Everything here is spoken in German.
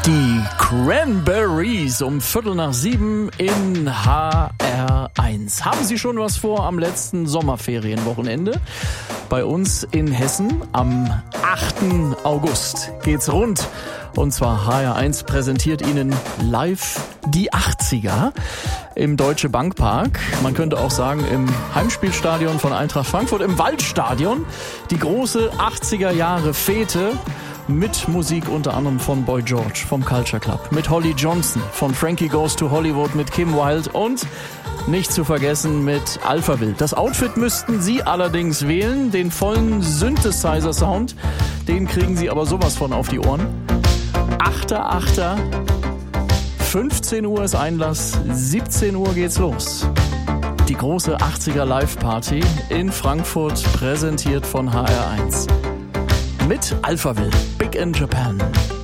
Die Cranberries um 6:15 in HR1. Haben Sie schon was vor am letzten Sommerferienwochenende? Bei uns in Hessen am 8. August geht's rund. Und zwar HR1 präsentiert Ihnen live die 80er im Deutsche Bank Park. Man könnte auch sagen im Heimspielstadion von Eintracht Frankfurt, im Waldstadion. Die große 80er Jahre Fete. Mit Musik unter anderem von Boy George vom Culture Club, mit Holly Johnson von Frankie Goes to Hollywood, mit Kim Wilde und nicht zu vergessen mit Alphaville. Das Outfit müssten Sie allerdings wählen, den vollen Synthesizer-Sound, den kriegen Sie aber sowas von auf die Ohren. 8.8. 15 Uhr ist Einlass, 17 Uhr geht's los. Die große 80er Live-Party in Frankfurt, präsentiert von HR1. Mit Alphaville, Big in Japan.